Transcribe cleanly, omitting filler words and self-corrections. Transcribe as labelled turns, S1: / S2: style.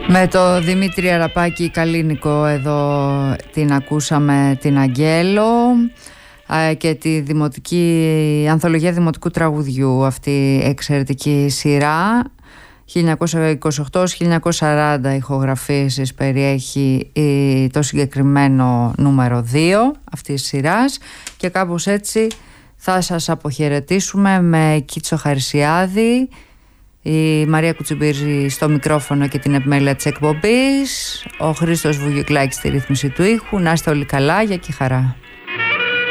S1: Με το Δημήτρη Αραπάκη Καλίνικο εδώ την ακούσαμε, την Αγγέλο, και τη ανθολογία δημοτικού τραγουδιού, αυτή η εξαιρετική σειρά 1928-1940 ηχογραφήσεις περιέχει το συγκεκριμένο νούμερο 2 αυτής της σειράς, και κάπως έτσι θα σας αποχαιρετήσουμε με Κίτσο Χαρισιάδη, η Μαρία Κουτσιμπήρη στο μικρόφωνο και την επιμέλεια της εκπομπής, ο Χρήστος Βουγιουκλάκης στη ρύθμιση του ήχου. Να είστε όλοι καλά, για και χαρά.